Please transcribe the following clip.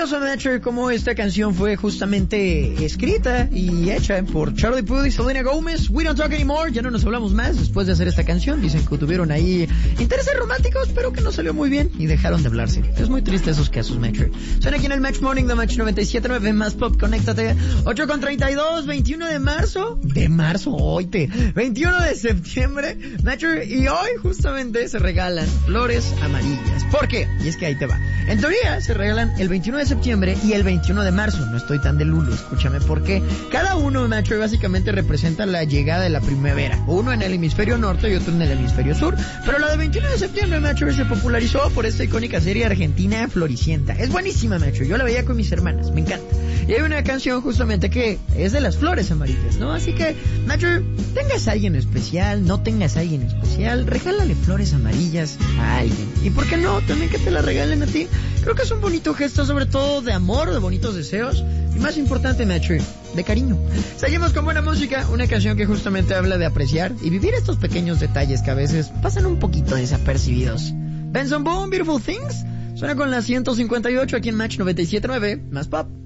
curioso, Metro, cómo esta canción fue justamente escrita y hecha por Charlie Puth y Selena Gomez. We Don't Talk Anymore, ya no nos hablamos más después de hacer esta canción. Dicen que tuvieron ahí intereses románticos, pero que no salió muy bien y dejaron de hablarse. Es muy triste esos casos, Metro. Suena aquí en el Match Morning de Match 97.9, más pop, conéctate. 8:32, 21 de marzo. De marzo, oíte. 21 de septiembre, Metro, y hoy justamente se regalan flores amarillas. ¿Por qué? Y es que ahí te va. En teoría se regalan el 21 de septiembre y el 21 de marzo. No estoy tan de lulo, escúchame, porque cada uno, Metro, básicamente representa la llegada de la primavera. Uno en el hemisferio norte y otro en el hemisferio sur. Pero la de 21 de septiembre, Metro, se popularizó por esta icónica serie argentina Floricienta. Es buenísima, Metro. Yo la veía con mis hermanas, me encanta. Y hay una canción justamente que es de las flores amarillas, ¿no? Así que, Metro, tengas a alguien especial, no tengas a alguien especial, regálale flores amarillas a alguien. Y por qué no, también que te la regalen a ti. Creo que es un bonito gesto, sobre todo de amor, de bonitos deseos. Y más importante, Metro, de cariño. Seguimos con buena música, una canción que justamente habla de apreciar y vivir estos pequeños detalles que a veces pasan un poquito desapercibidos. Benson Boone, Beautiful Things, suena con la 158 aquí en Match 97.9, más pop.